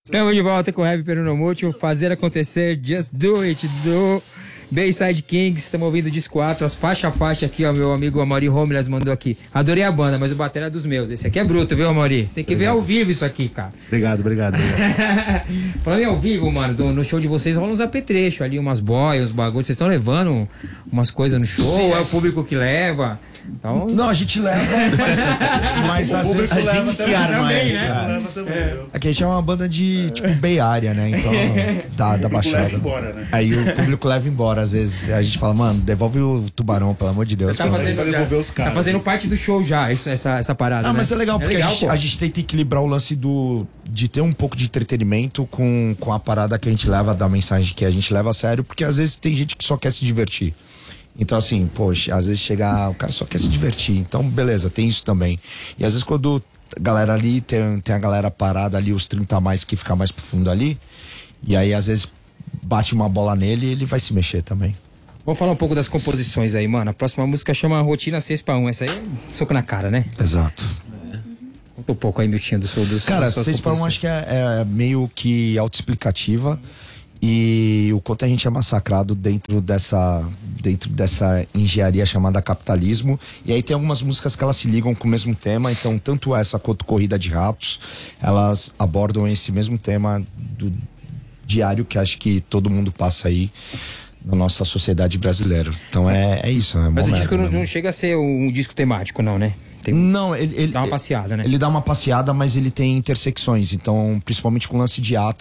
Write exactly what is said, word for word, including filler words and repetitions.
Estamos de volta com o Rap Peronomútil, fazer acontecer, just do it, do Bayside Kings. Estamos ouvindo o disco quatro, as faixa a faixa aqui, ó, meu amigo Amaury Homeless mandou aqui. Adorei a banda, mas o batera é dos meus. Esse aqui é bruto, viu, Amaury? Você tem que obrigado. Ver ao vivo isso aqui, cara. Obrigado, obrigado. obrigado. Falando em ao vivo, mano, do, no show de vocês rolam uns apetrechos ali, umas boias, uns bagulhos. Vocês estão levando umas coisas no show? Sim, é o público que leva? Então... Não, a gente leva, mas, mas às vezes a gente que arma também, é, né? é. É. Aqui a gente é uma banda de tipo Bay Area, né? Então, da, da Baixada. Embora, né? Aí o público leva embora, às vezes a gente fala, mano, devolve o tubarão, pelo amor de Deus. Tá fazendo, já, os caras, tá fazendo parte do show já, isso, essa, essa parada. Ah, né? mas é legal, porque é legal, a, gente, a gente tenta equilibrar o lance do de ter um pouco de entretenimento com, com a parada que a gente leva, da mensagem que a gente leva a sério, porque às vezes tem gente que só quer se divertir. Então, assim, poxa, às vezes chega, o cara só quer se divertir. Então, beleza, tem isso também. E às vezes quando a galera ali, tem, tem a galera parada ali, os trinta a mais que fica mais pro fundo ali, e aí às vezes bate uma bola nele e ele vai se mexer também. Vamos falar um pouco das composições aí, mano. A próxima música chama Rotina seis para um. Essa aí é soco na cara, né? Exato. Conta um pouco aí, Miltinho, do seu... Dos, cara, seis para um acho que é, é meio que autoexplicativa. E o quanto a gente é massacrado dentro dessa, dentro dessa engenharia chamada capitalismo. E aí tem algumas músicas que elas se ligam com o mesmo tema. Então, tanto essa quanto Corrida de Ratos, elas abordam esse mesmo tema do diário que acho que todo mundo passa aí na nossa sociedade brasileira. Então é, é isso, né? Mas o disco não, não chega a ser um disco temático, não, né? Tem, não, ele, ele dá uma passeada, né? Ele dá uma passeada, mas ele tem intersecções. Então, principalmente com o lance de ata,